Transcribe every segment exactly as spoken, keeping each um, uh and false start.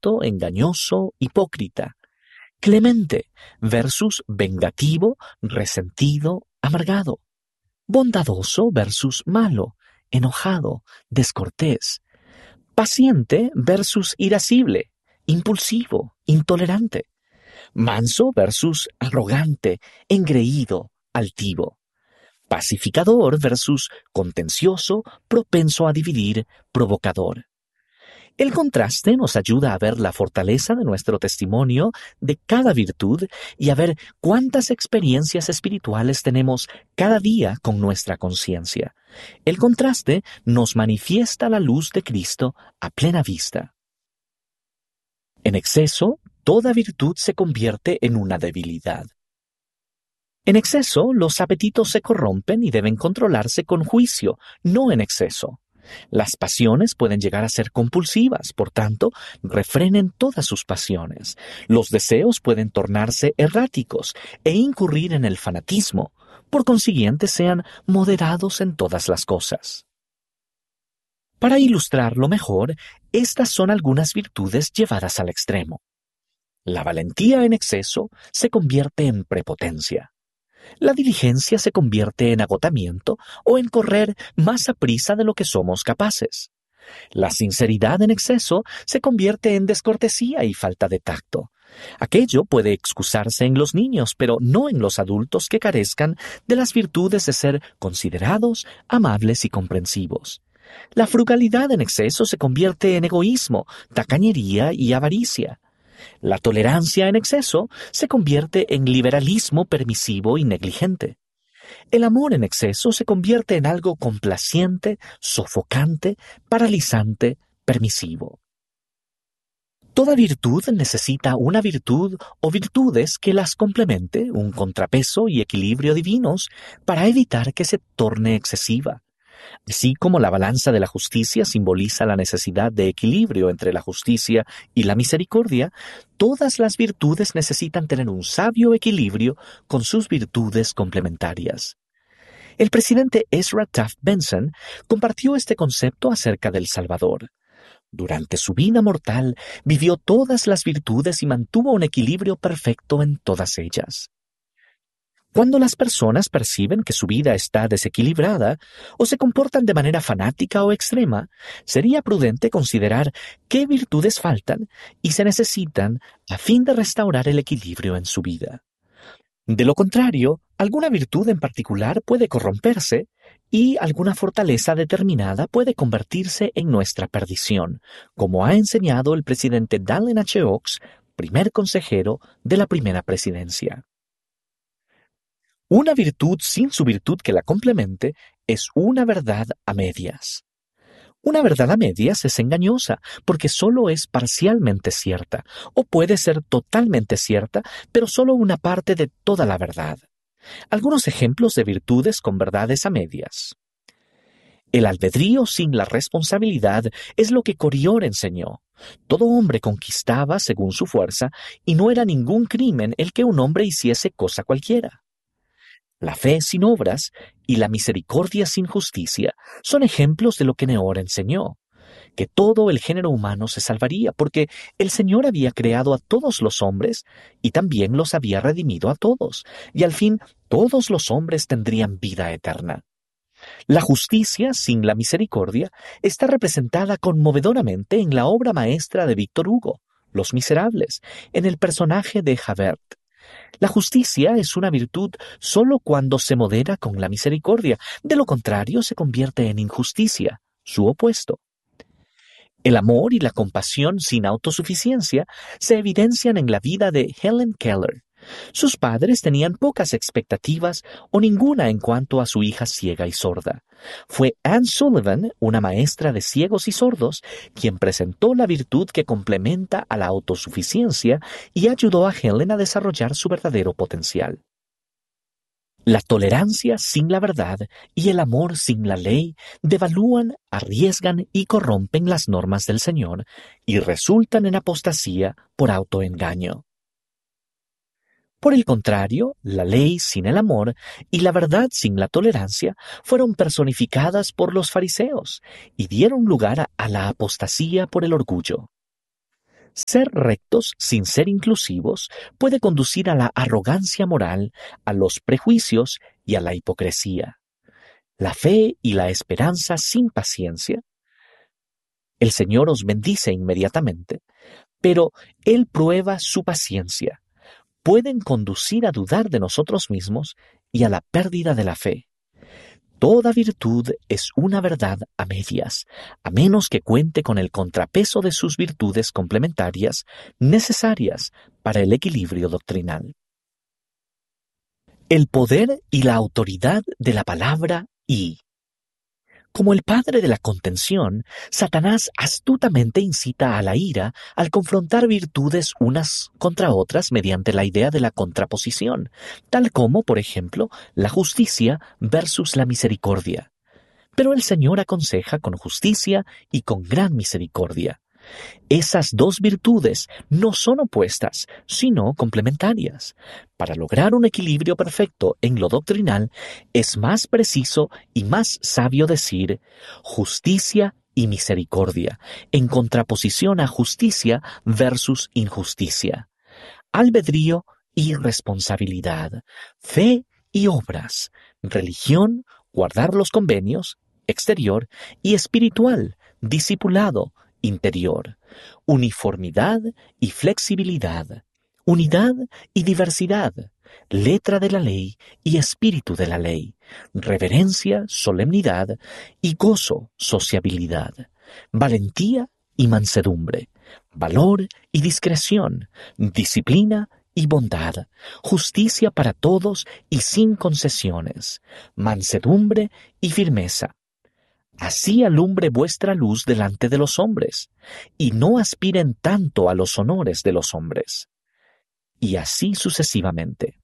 honesto, engañoso, hipócrita. Clemente versus vengativo, resentido, amargado. Bondadoso versus malo, enojado, descortés. Paciente versus irascible, impulsivo, intolerante. Manso versus arrogante, engreído, altivo. Pacificador versus contencioso, propenso a dividir, provocador. El contraste nos ayuda a ver la fortaleza de nuestro testimonio de cada virtud y a ver cuántas experiencias espirituales tenemos cada día con nuestra conciencia. El contraste nos manifiesta la luz de Cristo a plena vista. En exceso, toda virtud se convierte en una debilidad. En exceso, los apetitos se corrompen y deben controlarse con juicio, no en exceso. Las pasiones pueden llegar a ser compulsivas, por tanto, refrenen todas sus pasiones. Los deseos pueden tornarse erráticos e incurrir en el fanatismo. Por consiguiente, sean moderados en todas las cosas. Para ilustrarlo mejor, estas son algunas virtudes llevadas al extremo. La valentía en exceso se convierte en prepotencia. La diligencia se convierte en agotamiento o en correr más aprisa de lo que somos capaces. La sinceridad en exceso se convierte en descortesía y falta de tacto. Aquello puede excusarse en los niños, pero no en los adultos que carezcan de las virtudes de ser considerados, amables y comprensivos. La frugalidad en exceso se convierte en egoísmo, tacañería y avaricia. La tolerancia en exceso se convierte en liberalismo permisivo y negligente. El amor en exceso se convierte en algo complaciente, sofocante, paralizante, permisivo. Toda virtud necesita una virtud o virtudes que las complemente, un contrapeso y equilibrio divinos para evitar que se torne excesiva. Así como la balanza de la justicia simboliza la necesidad de equilibrio entre la justicia y la misericordia, todas las virtudes necesitan tener un sabio equilibrio con sus virtudes complementarias. El presidente Ezra Taft Benson compartió este concepto acerca del Salvador. Durante su vida mortal, vivió todas las virtudes y mantuvo un equilibrio perfecto en todas ellas. Cuando las personas perciben que su vida está desequilibrada o se comportan de manera fanática o extrema, sería prudente considerar qué virtudes faltan y se necesitan a fin de restaurar el equilibrio en su vida. De lo contrario, alguna virtud en particular puede corromperse y alguna fortaleza determinada puede convertirse en nuestra perdición, como ha enseñado el presidente Dallin H. Oaks, primer consejero de la primera presidencia. Una virtud sin su virtud que la complemente es una verdad a medias. Una verdad a medias es engañosa porque solo es parcialmente cierta, o puede ser totalmente cierta, pero solo una parte de toda la verdad. Algunos ejemplos de virtudes con verdades a medias. El albedrío sin la responsabilidad es lo que Corior enseñó. Todo hombre conquistaba según su fuerza y no era ningún crimen el que un hombre hiciese cosa cualquiera. La fe sin obras y la misericordia sin justicia son ejemplos de lo que Neor enseñó, que todo el género humano se salvaría porque el Señor había creado a todos los hombres y también los había redimido a todos, y al fin todos los hombres tendrían vida eterna. La justicia sin la misericordia está representada conmovedoramente en la obra maestra de Víctor Hugo, Los Miserables, en el personaje de Javert. La justicia es una virtud solo cuando se modera con la misericordia, de lo contrario se convierte en injusticia, su opuesto. El amor y la compasión sin autosuficiencia se evidencian en la vida de Helen Keller. Sus padres tenían pocas expectativas o ninguna en cuanto a su hija ciega y sorda. Fue Anne Sullivan, una maestra de ciegos y sordos, quien presentó la virtud que complementa a la autosuficiencia y ayudó a Helen a desarrollar su verdadero potencial. La tolerancia sin la verdad y el amor sin la ley devalúan, arriesgan y corrompen las normas del Señor y resultan en apostasía por autoengaño. Por el contrario, la ley sin el amor y la verdad sin la tolerancia fueron personificadas por los fariseos y dieron lugar a, a la apostasía por el orgullo. Ser rectos sin ser inclusivos puede conducir a la arrogancia moral, a los prejuicios y a la hipocresía. La fe y la esperanza sin paciencia. El Señor os bendice inmediatamente, pero Él prueba su paciencia. Pueden conducir a dudar de nosotros mismos y a la pérdida de la fe. Toda virtud es una verdad a medias, a menos que cuente con el contrapeso de sus virtudes complementarias necesarias para el equilibrio doctrinal. El poder y la autoridad de la palabra y. Como el padre de la contención, Satanás astutamente incita a la ira al confrontar virtudes unas contra otras mediante la idea de la contraposición, tal como, por ejemplo, la justicia versus la misericordia. Pero el Señor aconseja con justicia y con gran misericordia. Esas dos virtudes no son opuestas, sino complementarias. Para lograr un equilibrio perfecto en lo doctrinal, es más preciso y más sabio decir justicia y misericordia, en contraposición a justicia versus injusticia, albedrío y responsabilidad, fe y obras, religión, guardar los convenios, exterior, y espiritual, discipulado, interior, uniformidad y flexibilidad, unidad y diversidad, letra de la ley y espíritu de la ley, reverencia, solemnidad y gozo, sociabilidad, valentía y mansedumbre, valor y discreción, disciplina y bondad, justicia para todos y sin concesiones, mansedumbre y firmeza. Así alumbre vuestra luz delante de los hombres, y no aspiren tanto a los honores de los hombres. Y así sucesivamente.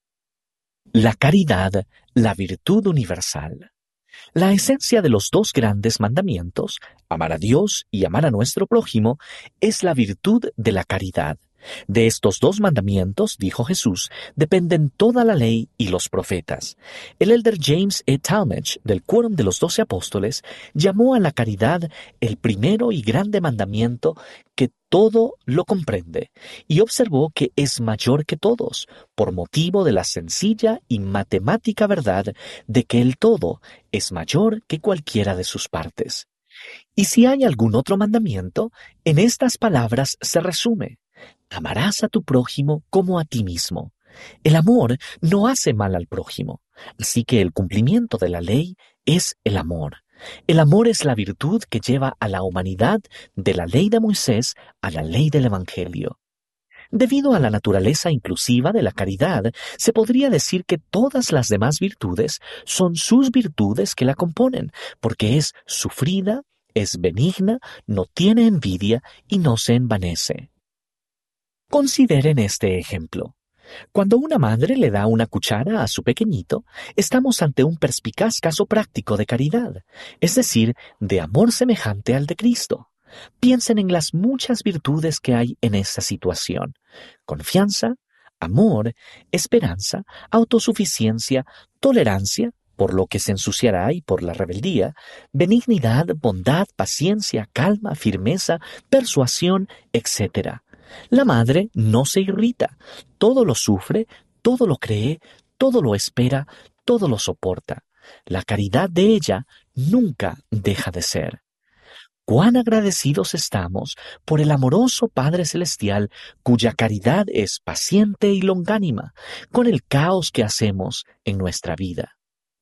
La caridad, la virtud universal. La esencia de los dos grandes mandamientos, amar a Dios y amar a nuestro prójimo, es la virtud de la caridad. De estos dos mandamientos, dijo Jesús, dependen toda la ley y los profetas. El elder James E. Talmage, del Quórum de los Doce Apóstoles, llamó a la caridad el primero y grande mandamiento que todo lo comprende, y observó que es mayor que todos, por motivo de la sencilla y matemática verdad de que el todo es mayor que cualquiera de sus partes. Y si hay algún otro mandamiento, en estas palabras se resume: amarás a tu prójimo como a ti mismo. El amor no hace mal al prójimo, así que el cumplimiento de la ley es el amor. El amor es la virtud que lleva a la humanidad de la ley de Moisés a la ley del Evangelio. Debido a la naturaleza inclusiva de la caridad, se podría decir que todas las demás virtudes son sus virtudes que la componen, porque es sufrida, es benigna, no tiene envidia y no se envanece. Consideren este ejemplo. Cuando una madre le da una cuchara a su pequeñito, estamos ante un perspicaz caso práctico de caridad, es decir, de amor semejante al de Cristo. Piensen en las muchas virtudes que hay en esta situación: confianza, amor, esperanza, autosuficiencia, tolerancia, por lo que se ensuciará y por la rebeldía, benignidad, bondad, paciencia, calma, firmeza, persuasión, etcétera. La madre no se irrita, todo lo sufre, todo lo cree, todo lo espera, todo lo soporta. La caridad de ella nunca deja de ser. Cuán agradecidos estamos por el amoroso Padre Celestial, cuya caridad es paciente y longánima, con el caos que hacemos en nuestra vida.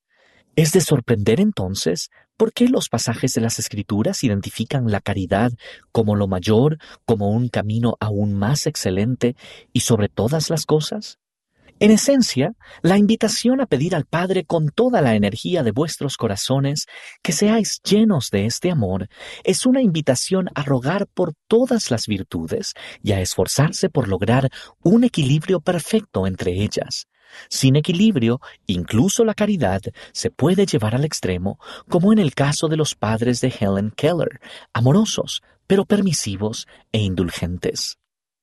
Es de sorprender entonces por qué los pasajes de las Escrituras identifican la caridad como lo mayor, como un camino aún más excelente y sobre todas las cosas. En esencia, la invitación a pedir al Padre con toda la energía de vuestros corazones que seáis llenos de este amor es una invitación a rogar por todas las virtudes y a esforzarse por lograr un equilibrio perfecto entre ellas. Sin equilibrio, incluso la caridad se puede llevar al extremo, como en el caso de los padres de Helen Keller, amorosos, pero permisivos e indulgentes.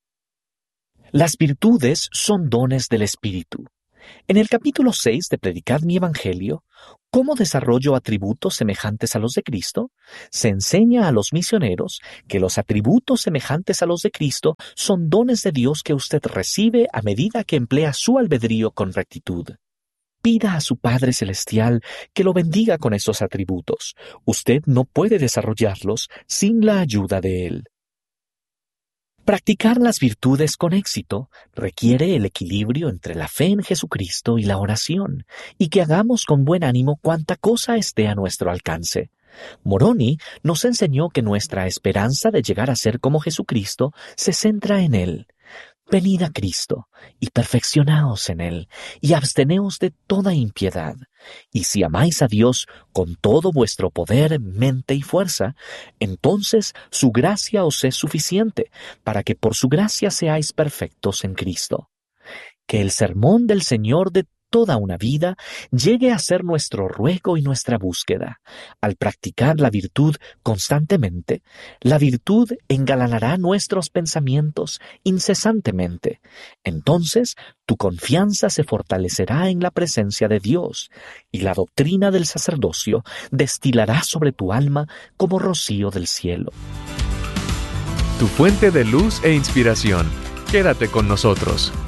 Las virtudes son dones del Espíritu. En el capítulo seis de Predicad mi Evangelio, ¿Cómo desarrollo atributos semejantes a los de Cristo? Se enseña a los misioneros que los atributos semejantes a los de Cristo son dones de Dios que usted recibe a medida que emplea su albedrío con rectitud. Pida a su Padre Celestial que lo bendiga con esos atributos. Usted no puede desarrollarlos sin la ayuda de Él. Practicar las virtudes con éxito requiere el equilibrio entre la fe en Jesucristo y la oración, y que hagamos con buen ánimo cuanta cosa esté a nuestro alcance. Moroni nos enseñó que nuestra esperanza de llegar a ser como Jesucristo se centra en Él. Venid a Cristo, y perfeccionaos en Él, y absteneos de toda impiedad. Y si amáis a Dios con todo vuestro poder, mente y fuerza, entonces su gracia os es suficiente, para que por su gracia seáis perfectos en Cristo. Que el sermón del Señor de toda una vida llegue a ser nuestro ruego y nuestra búsqueda. Al practicar la virtud constantemente, la virtud engalanará nuestros pensamientos incesantemente. Entonces, tu confianza se fortalecerá en la presencia de Dios, y la doctrina del sacerdocio destilará sobre tu alma como rocío del cielo. Tu fuente de luz e inspiración. Quédate con nosotros.